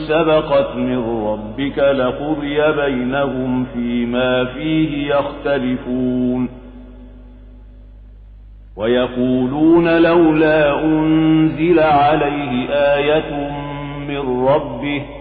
سبقت من ربك لقضي بينهم فيما فيه يختلفون ويقولون لولا أنزل عليه آية من ربه